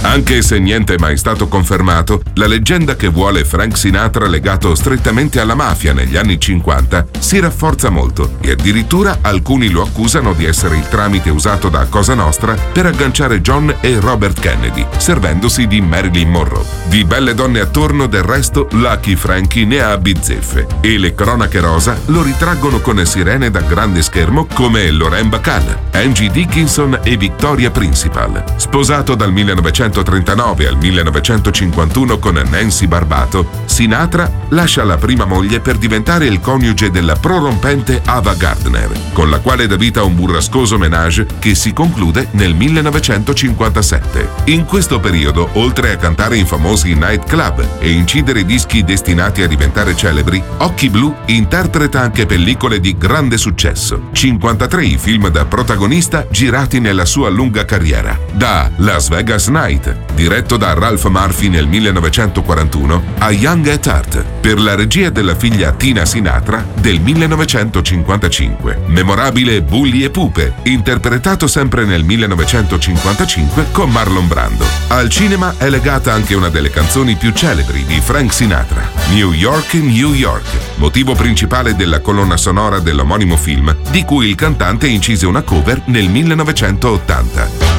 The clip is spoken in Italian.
Anche se niente è mai stato confermato, la leggenda che vuole Frank Sinatra legato strettamente alla mafia negli anni 50 si rafforza molto e addirittura alcuni lo accusano di essere il tramite usato da Cosa Nostra per agganciare John e Robert Kennedy, servendosi di Marilyn Monroe. Di belle donne attorno, del resto, Lucky Frankie ne ha bizzeffe e le cronache rosa lo ritraggono con sirene da grande schermo come Lauren Bacall, Angie Dickinson e Victoria Principal. Sposato dal 1939 al 1951 con Nancy Barbato, Sinatra lascia la prima moglie per diventare il coniuge della prorompente Ava Gardner, con la quale dà vita a un burrascoso ménage che si conclude nel 1957. In questo periodo, oltre a cantare in famosi nightclub e incidere dischi destinati a diventare celebri, Occhi Blu interpreta anche pellicole di grande successo. 53 i film da protagonista girati nella sua lunga carriera. Da Las Vegas Night, diretto da Ralph Murphy nel 1941, a Young at Heart, per la regia della figlia Tina Sinatra del 1955. Memorabile Bulli e Pupe, interpretato sempre nel 1955 con Marlon Brando. Al cinema è legata anche una delle canzoni più celebri di Frank Sinatra, New York, New York, motivo principale della colonna sonora dell'omonimo film, di cui il cantante incise una cover nel 1980.